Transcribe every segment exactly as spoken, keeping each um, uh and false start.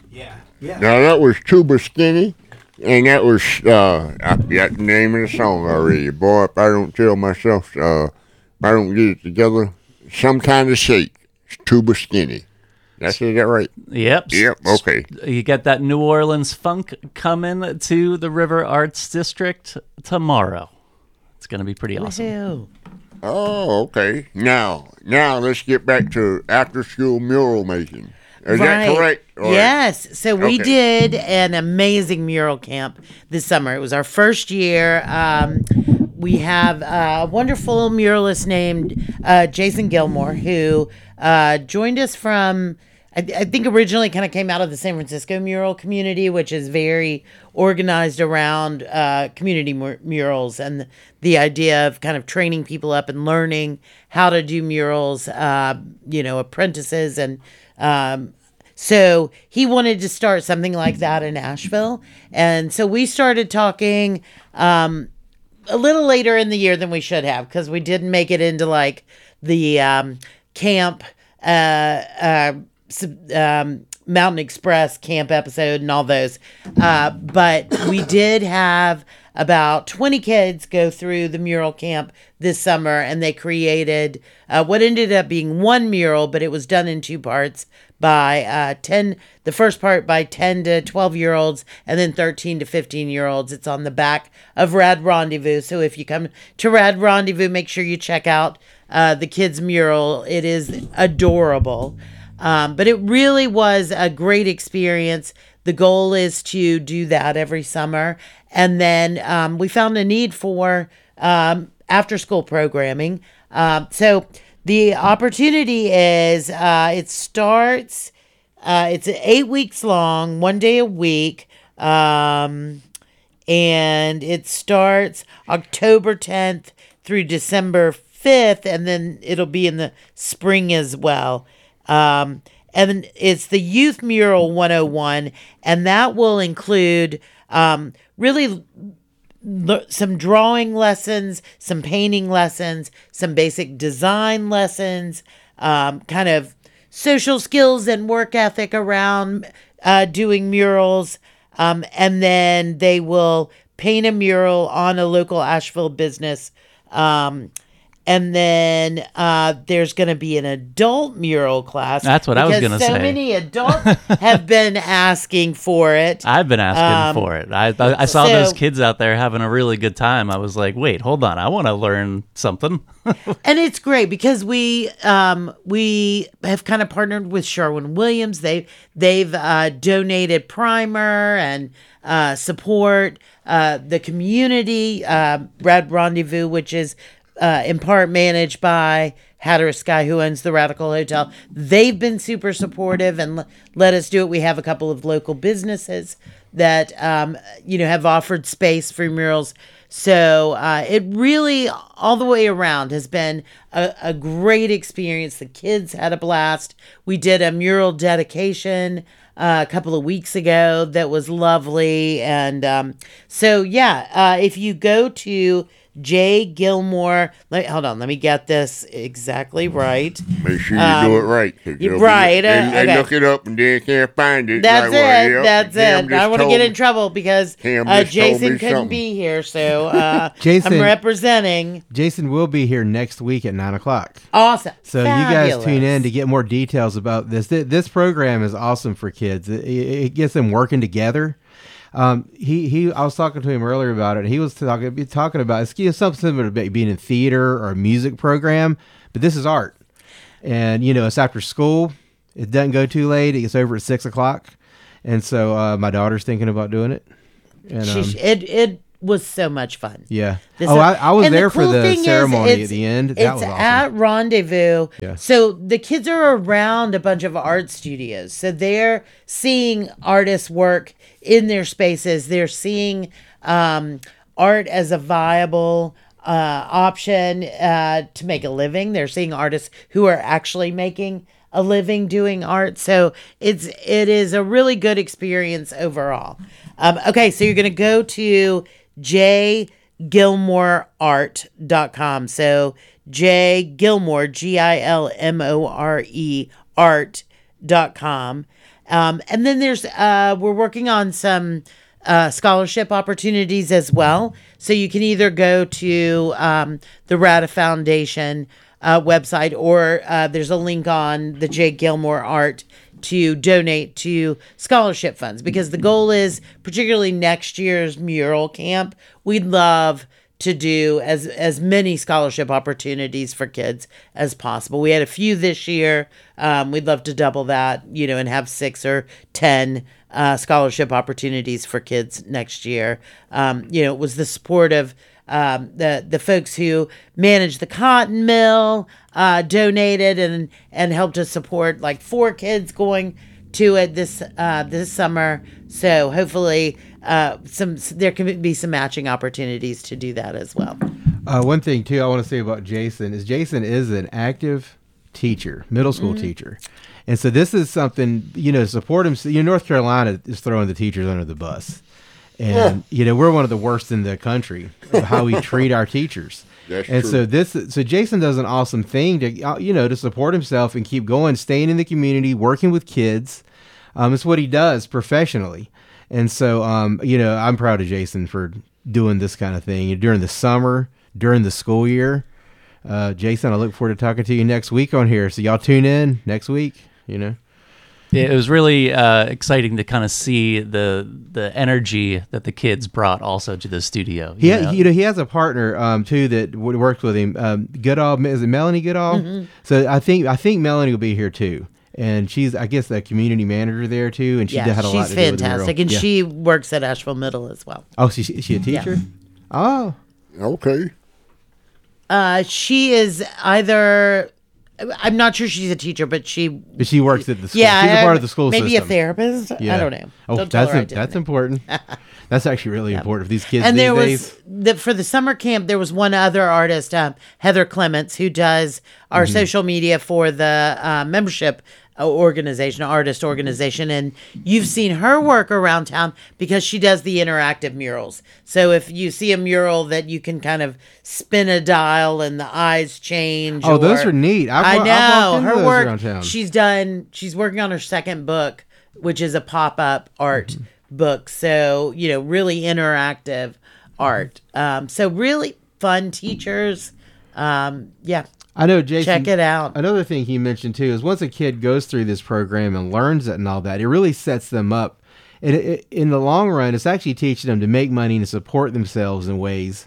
Yeah. Yeah. Now that was Tuba Skinny, and that was uh, I forgot the name of the song already. Boy, if I don't tell myself, uh, if I don't get it together, some kind of shake. It's Tuba Skinny. Did I say that right? Yep. Yep. Okay. You get that New Orleans funk coming to the River Arts District tomorrow. It's going to be pretty awesome. Woohoo. Oh, okay. Now, now let's get back to after-school mural making. Is that correct? Or- Yes. So we Okay. did an amazing mural camp this summer. It was our first year. Um, we have a wonderful muralist named uh, Jason Gilmore who uh, joined us from, I, I think originally kind of came out of the San Francisco mural community, which is very organized around uh, community mur- murals and the, the idea of kind of training people up and learning how to do murals, uh, you know, apprentices and um, so he wanted to start something like that in Asheville. And so we started talking um, a little later in the year than we should have because we didn't make it into like the um, camp, uh, uh, sub- um, Mountain Express camp episode and all those. Uh, but we did have about twenty kids go through the mural camp this summer, and they created uh, what ended up being one mural, but it was done in two parts by uh, ten, the first part by ten to twelve year olds, and then thirteen to fifteen year olds. It's on the back of Rad Rendezvous. So if you come to Rad Rendezvous, make sure you check out uh, the kids' mural. It is adorable. Um, but it really was a great experience. The goal is to do that every summer. And then um, we found a need for um, after school programming. Um, so the opportunity is uh, it starts, uh, it's eight weeks long, one day a week. Um, and it starts October tenth through December fifth. And then it'll be in the spring as well. Um, and then it's the Youth Mural one oh one, and that will include um, really l- some drawing lessons, some painting lessons, some basic design lessons, um, kind of social skills and work ethic around uh, doing murals. Um, and then they will paint a mural on a local Asheville business. Um, And then uh, there's going to be an adult mural class. That's what I was because gonna so say. many adults have been asking for it. I've been asking Um, for it. I I I saw those so- kids out there having a really good time. I was like, wait, hold on. I want to learn something. And it's great because we um, we have kind of partnered with Sherwin-Williams. They they've uh, donated primer and uh, support uh, the community. Uh, Rad Rendezvous, which is uh, in part managed by Hatteras Guy, who owns the Radical Hotel. They've been super supportive and l- let us do it. We have a couple of local businesses that um, you know have offered space for murals. So uh, it really, all the way around, has been a, a great experience. The kids had a blast. We did a mural dedication uh, a couple of weeks ago that was lovely. And um, so, yeah, uh, if you go to Jay Gilmore, let, hold on, let me get this exactly right. Make sure you do it right. 'cause you- they'll be- right, They, uh, they okay. look it up and they can't find it. That's Like, well, it. yep, That's Cam it. just I want to told get me- in trouble because Cam uh, just told Jason me couldn't something. be here, so uh, Jason- I'm representing. Jason will be here next week at nine o'clock. Awesome. So you guys Fabulous. tune in to get more details about this. Th- This program is awesome for kids. It, it gets them working together. Um, he, he, I was talking to him earlier about it. He was talking, talking about it's you know, something similar to being in theater or a music program, but this is art. And, you know, it's after school. It doesn't go too late. It gets over at six o'clock. And so, uh, my daughter's thinking about doing it. And, She, um, it it was so much fun. yeah. This- Oh, I, I was and there for cool the thing is ceremony it's- at the end. That it's was awesome. at Rendezvous. Yeah. So the kids are around a bunch of art studios. So they're seeing artists work in their spaces. They're seeing um, art as a viable uh, option uh, to make a living. They're seeing artists who are actually making a living doing art. So it's it is a really good experience overall. Um, okay, so you're gonna go to J Gilmore Art dot com. So J Gilmore, G I L M O R E, art dot com. Um, and then there's uh, we're working on some uh, scholarship opportunities as well. So you can either go to um, the Rada Foundation uh, website, or uh, there's a link on the Jay Gilmore Art to donate to scholarship funds, because the goal is, particularly next year's mural camp, we'd love to do as as many scholarship opportunities for kids as possible. We had a few this year. Um, we'd love to double that, you know, and have six or ten uh, scholarship opportunities for kids next year. Um, you know, it was the support of um, the the folks who managed the cotton mill, uh, donated and and helped us support like four kids going to it this uh, this summer. So hopefully, uh, some there can be some matching opportunities to do that as well. Uh, one thing too I want to say about Jason is Jason is an active teacher, middle school mm-hmm. teacher, and so this is something, you know, support him. You know, North Carolina is throwing the teachers under the bus, and yeah. you know, we're one of the worst in the country of how we treat our teachers. That's and true. so this, so Jason does an awesome thing to, you know, to support himself and keep going, staying in the community, working with kids. Um, it's what he does professionally. And so, um, you know, I'm proud of Jason for doing this kind of thing during the summer, during the school year. Uh, Jason, I look forward to talking to you next week on here. So y'all tune in next week, you know. It was really uh, exciting to kind of see the the energy that the kids brought also to the studio. He, You ha- know? you know, he has a partner um, too that w- works with him. Um, Goodall, is it Melanie Goodall? Mm-hmm. So I think I think Melanie will be here too, and she's I guess the community manager there too, and she Yeah, had a lot she's to do with the fantastic, mural. and Yeah. she works at Asheville Middle as well. Oh, she, she, she a teacher? Yeah. Oh, Okay. Uh, she is either. I'm not sure she's a teacher, but she. but she works at the school. Yeah, she's a I- part of the school maybe system. a therapist. Yeah. I don't know. Oh, Don't tell that's her I a, didn't that's know. important. That's actually really important for these kids And these there days. was the, for the summer camp, there was one other artist, um, Heather Clements, who does our Mm-hmm. social media for the uh, membership uh, organization, artist organization, and you've seen her work around town because she does the interactive murals. So if you see a mural that you can kind of spin a dial and the eyes change. Oh, or- those are neat. I've, I wa- I've know walked into her those work. around town. She's done. She's working on her second book, which is a pop-up art Mm-hmm. book. So you know, really interactive art. Um, so really fun teachers. Um, yeah, I know, Jason. check it out. Another thing he mentioned too is once a kid goes through this program and learns it and all that, it really sets them up. It, it, in the long run, it's actually teaching them to make money and to support themselves in ways.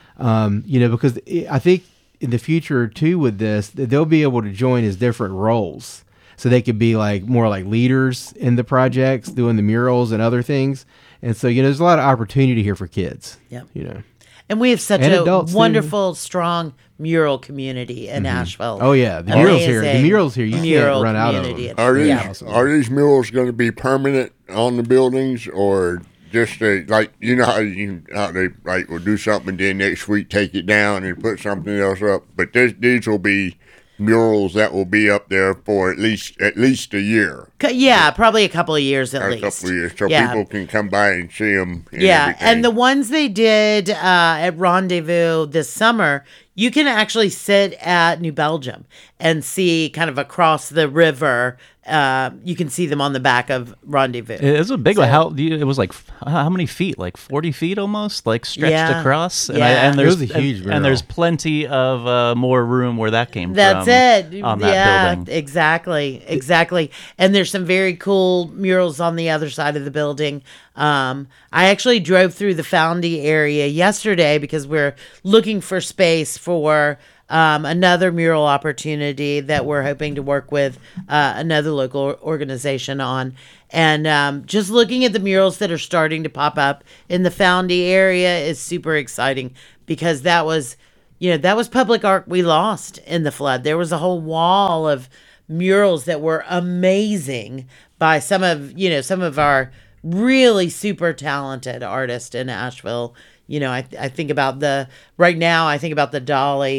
Um, you know, because it, I think in the future too with this, that they'll be able to join as different roles. So they could be like more like leaders in the projects, doing the murals and other things. And so, you know, there's a lot of opportunity here for kids. Yep. You know. And we have such And a adults, too. wonderful, strong mural community in Asheville. Oh yeah, the murals here. The Amazing murals here. You mural can't run out of community. them. Are these Yeah. are these murals going to be permanent on the buildings, or just a, like you know how you how they like will do something and then next week take it down and put something else up? But this, these will be murals that will be up there for at least at least a year, C- Yeah, probably a couple of years at or a least. couple of years, so Yeah. people can come by and see them. And Yeah, everything. and the ones they did uh, at Rendezvous this summer, you can actually sit at New Belgium and see kind of across the river. Uh, you can see them on the back of Rendezvous. It was a big So- one. How do you- it was like f- how many feet? Like forty feet almost, like stretched Yeah. across. And, Yeah. and It there's was a huge and, mural. and there's plenty of uh, more room where that came That's from. it. On that yeah, building. exactly, exactly. And there's some very cool murals on the other side of the building. Um, I actually drove through the Foundy area yesterday because we're looking for space for um, another mural opportunity that we're hoping to work with uh, another local organization on. And um, just looking at the murals that are starting to pop up in the Foundy area is super exciting because that was, you know, that was public art we lost in the flood. There was a whole wall of murals that were amazing by some of, you know, some of our really super talented artists in Asheville. You know, I, I think about the, right now, I think about the Dolly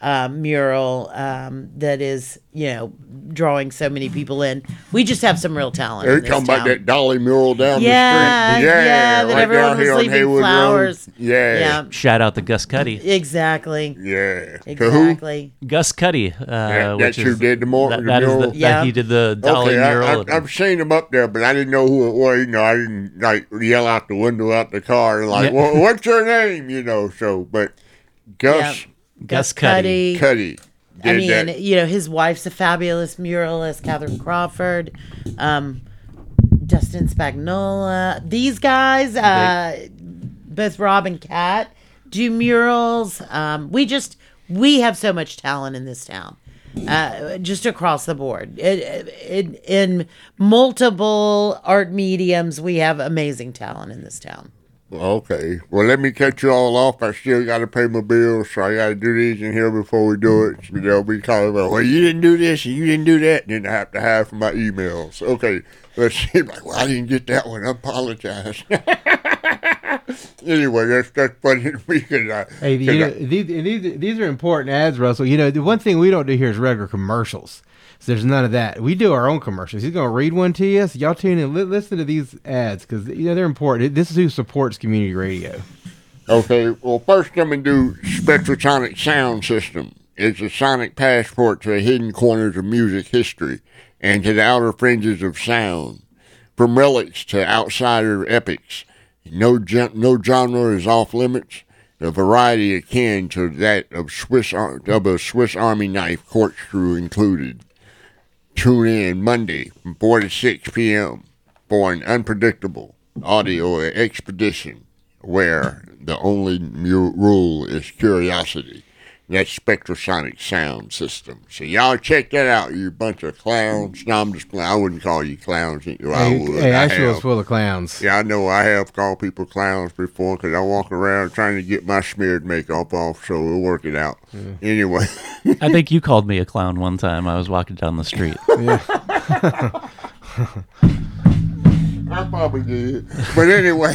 uh, mural um, that is, you know, drawing so many people in. We just have some real talent. They're in this talking town. about that dolly mural down Yeah, the street. yeah, Yeah, that right everyone down was here on leaving Haywood flowers. Road. Yeah. Yeah, Shout out to Gus Cuddy. exactly. Yeah. To who? Exactly. Gus Cuddy, uh, That- which that's who is did the mor- that, the that is mural? the, Yeah. that he did the dolly Okay, mural. I, I, I've seen him up there, but I didn't know who it was. You know, I didn't like yell out the window out the car like, Yeah. well, "What's your name?" You know. So, but Gus Gus Cuddy. Cuddy did I mean, that. you know, his wife's a fabulous muralist, Catherine Crawford, um, Dustin Spagnola. These guys, uh, both Rob and Kat, do murals. Um, we just, we have so much talent in this town, uh, just across the board. It, it, in multiple art mediums, we have amazing talent in this town. Okay. Well, let me cut you all off. I still got to pay my bills, so I got to do these in here before we do it. So they'll be calling about, well, you didn't do this and you didn't do that. And then I have to hide from my emails. Okay. Let's see. Like, well, I didn't get that one. I apologize. Anyway, that's that's funny to me because I. Hey, 'cause you know, I- these, these these are important ads, Russell. You know, the one thing we don't do here is regular commercials. So there's none of that. We do our own commercials. He's going to read one to you. So y'all tune in, li- listen to these ads because you know they're important. This is who supports community radio. Okay, well, first I'm going to do Spectrasonic Sound System. It's a sonic passport to the hidden corners of music history and to the outer fringes of sound. From relics to outsider epics, no gen- no genre is off limits. The variety akin to that of Swiss ar- of a Swiss Army knife corkscrew included. Tune in Monday from four to six p.m. for an unpredictable audio expedition where the only mu- rule is curiosity. That's Spectrasonic Sound System. So y'all check that out, you bunch of clowns. No, I'm just playing. I wouldn't call you clowns. I Hey, would. hey I Asheville's have. full of clowns. Yeah, I know. I have called people clowns before because I walk around trying to get my smeared makeup off, so we'll work it out. Anyway. I think you called me a clown one time. I was walking down the street. I probably did. But anyway,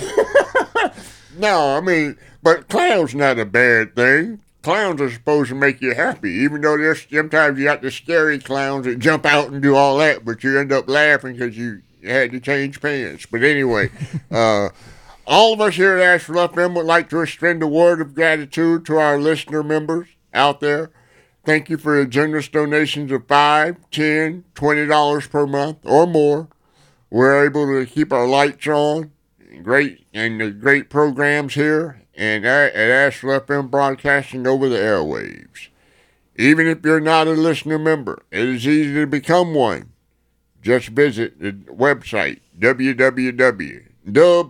no, I mean, but clowns not a bad thing. Clowns are supposed to make you happy, even though there's sometimes you got the scary clowns that jump out and do all that, but you end up laughing because you had to change pants. But anyway, uh, all of us here at Asheville F M would like to extend a word of gratitude to our listener members out there. Thank you for your generous donations of five, ten, twenty dollars per month or more. We're able to keep our lights on, great and the great programs here, and at, at Asheville F M Broadcasting over the airwaves. Even if you're not a listener member, it is easy to become one. Just visit the website w w w dot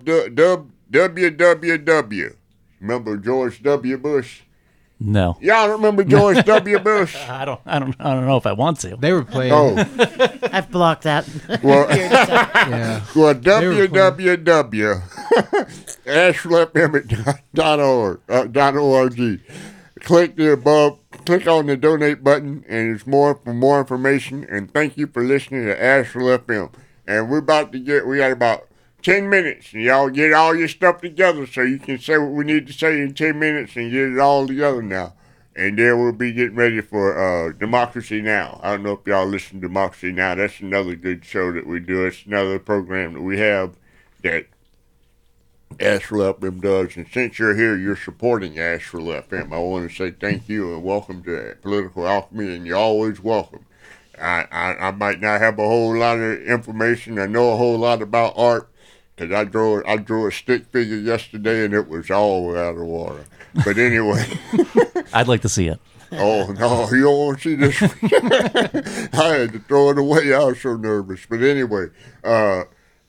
w w w. Remember George W. Bush? No, Y'all remember George W. Bush? I don't. I don't. I don't know if I want to. They were playing. Oh, I've blocked that. well. Yeah. Well, were playing- www. asheville f m dot org, uh, dot org. Click the above, click on the donate button, and it's more for more information. And thank you for listening to Asheville F M. And we're about to get, we got about ten minutes, and y'all get all your stuff together so you can say what we need to say in ten minutes and get it all together now. And then we'll be getting ready for uh, Democracy Now! I don't know if y'all listen to Democracy Now! That's another good show that we do. It's another program that we have that Asheville F M does. And since you're here, you're supporting Asheville F M. I want to say thank you and welcome to Political Alchemy, and you're always welcome. I, I, I might not have a whole lot of information. I know a whole lot about art because I drew, I drew a stick figure yesterday and it was all out of water. But anyway. I'd like to see it. Oh, no, you don't want to see this one. I had to throw it away. I was so nervous. But anyway, uh,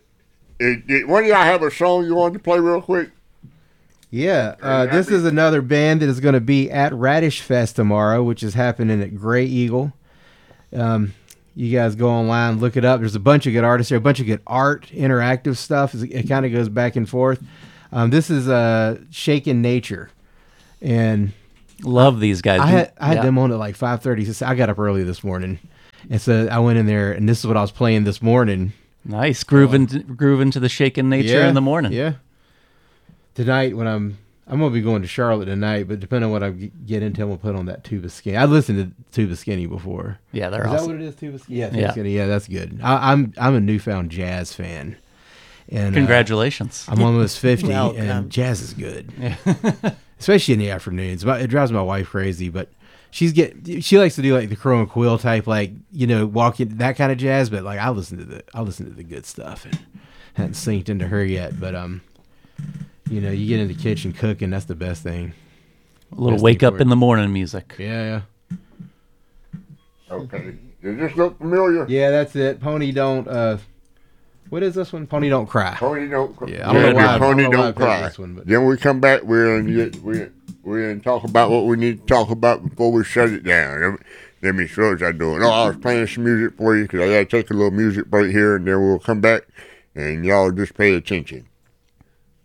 it, it, one of y'all have a song you wanted to play real quick? Yeah, uh, this is another band that is going to be at Radish Fest tomorrow, which is happening at Gray Eagle. Um, you guys go online, look it up. There's a bunch of good artists here, a bunch of good art, interactive stuff. It kind of goes back and forth. Um, this is uh, Shaken Nature, and Love these guys. I had I had Yeah. them on at like five thirty. So I got up early this morning, and so I went in there, and this is what I was playing this morning. Nice grooving, grooving to the shaken nature in the morning. Yeah. Tonight when I'm I'm gonna be going to Charlotte tonight, but depending on what I g- get into, I'm gonna put on that Tuba Skinny. I listened to Tuba Skinny before. Yeah, they're Is awesome. that what it is, Tuba Skinny? Yeah, Tuba Yeah. Skinny. Yeah, that's good. I, I'm I'm a newfound jazz fan. And uh, Congratulations. I'm almost fifty, Welcome. and jazz is good, especially in the afternoons. But it drives my wife crazy. But she's get she likes to do like the Crow and Quill type, like you know, walking that kind of jazz. But like I listen to the I listen to the good stuff, and hadn't synced into her yet. But um, you know, you get in the kitchen cooking, that's the best thing. A little Best wake thing up for in it. the morning music. Yeah, Okay. Does this look familiar? yeah, yeah. That's it. Pony don't. Uh, what is this one? Pony don't cry. Pony don't cry. Yeah, I don't know the why- I Pony don't know why I don't picked cry. this one, but- Then we come back. We're gonna get we we're gonna talk about what we need to talk about before we shut it down. Let me, let me see what I'm doing. Oh, I was playing some music for you because I gotta take a little music break here, and then we'll come back, and y'all just pay attention.